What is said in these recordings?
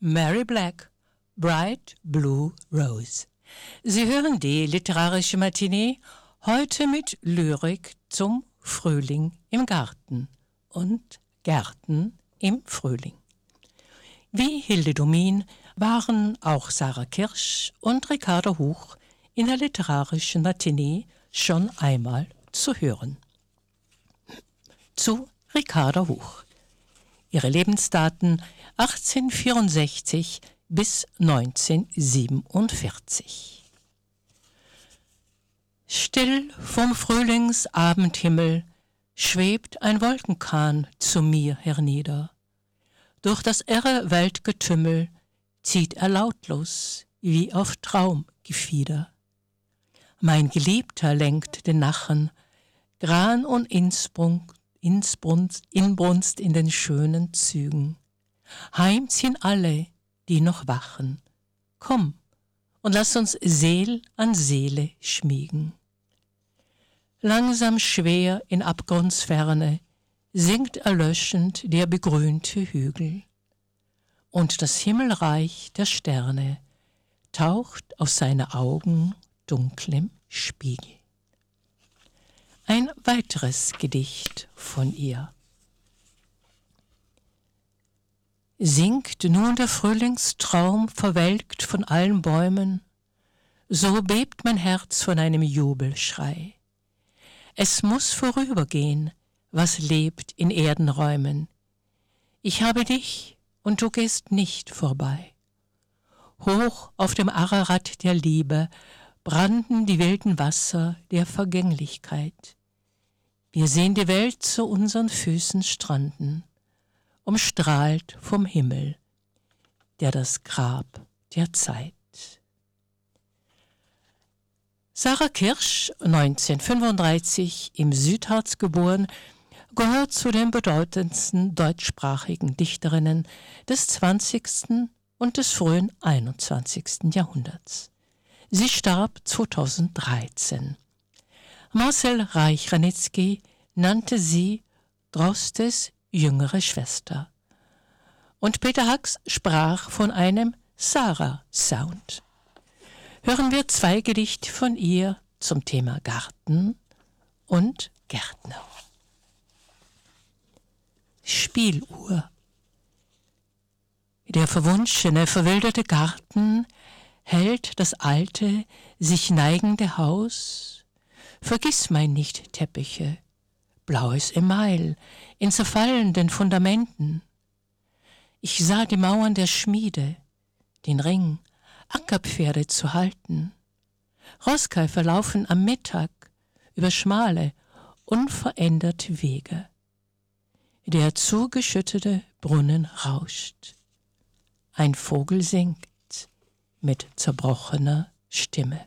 Mary Black, Bright Blue Rose. Sie hören die literarische Matinee heute mit Lyrik zum Frühling im Garten und Gärten im Frühling. Wie Hilde Domin waren auch Sarah Kirsch und Ricarda Huch in der literarischen Matinee schon einmal zu hören. Zu Ricarda Huch. Ihre Lebensdaten 1864 bis 1947. Still vom Frühlingsabendhimmel schwebt ein Wolkenkahn zu mir hernieder. Durch das irre Weltgetümmel zieht er lautlos wie auf Traumgefieder. Mein Geliebter lenkt den Nachen, Gran und Inbrunst in den schönen Zügen. Heim ziehen alle, die noch wachen. Komm und lass uns Seel an Seele schmiegen. Langsam schwer in Abgrundsferne sinkt erlöschend der begrünte Hügel. Und das Himmelreich der Sterne taucht aus seinen Augen dunklem Spiegel. Ein weiteres Gedicht von ihr. Sinkt nun der Frühlingstraum verwelkt von allen Bäumen, so bebt mein Herz von einem Jubelschrei. Es muss vorübergehen, was lebt in Erdenräumen. Ich habe dich und du gehst nicht vorbei. Hoch auf dem Ararat der Liebe brannten die wilden Wasser der Vergänglichkeit. Wir sehen die Welt zu unseren Füßen stranden, umstrahlt vom Himmel, der das Grab der Zeit. Sarah Kirsch, 1935 im Südharz geboren, gehört zu den bedeutendsten deutschsprachigen Dichterinnen des 20. und des frühen 21. Jahrhunderts. Sie starb 2013. Marcel Reich-Ranitzky nannte sie Drostes jüngere Schwester. Und Peter Hacks sprach von einem Sarah-Sound. Hören wir 2 Gedichte von ihr zum Thema Garten und Gärtner. Spieluhr. Der verwunschene, verwilderte Garten hält das alte, sich neigende Haus. Vergissmeinnicht-Teppiche, blaues Email in zerfallenden Fundamenten. Ich sah die Mauern der Schmiede, den Ring, Ackerpferde zu halten. Rosskeifer laufen am Mittag über schmale, unveränderte Wege. Der zugeschüttete Brunnen rauscht. Ein Vogel singt mit zerbrochener Stimme.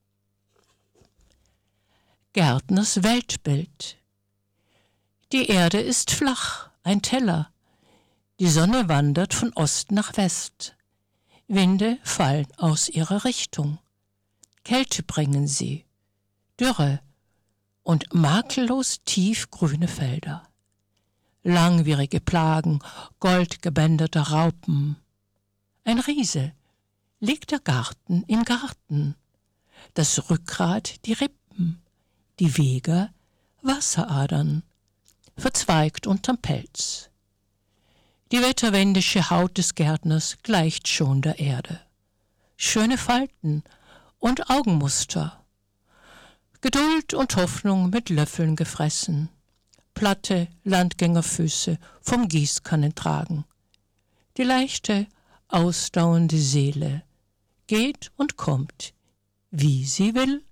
Gärtners Weltbild. Die Erde ist flach, ein Teller. Die Sonne wandert von Ost nach West. Winde fallen aus ihrer Richtung. Kälte bringen sie, Dürre und makellos tiefgrüne Felder. Langwierige Plagen goldgebänderter Raupen. Ein Riese liegt der Garten im Garten. Das Rückgrat die Rippen, die Wege Wasseradern, verzweigt unterm Pelz. Die wetterwendische Haut des Gärtners gleicht schon der Erde. Schöne Falten und Augenmuster. Geduld und Hoffnung mit Löffeln gefressen. Platte Landgängerfüße vom Gießkannen tragen. Die leichte, ausdauernde Seele geht und kommt, wie sie will